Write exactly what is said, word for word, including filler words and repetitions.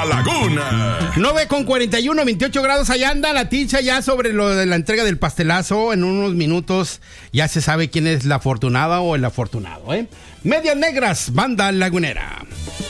La Laguna. nueve con cuarenta y uno, veintiocho grados. Allá anda la ticha ya sobre lo de la entrega del pastelazo. En unos minutos ya se sabe quién es la afortunada o el afortunado, ¿eh? Medias Negras, banda lagunera.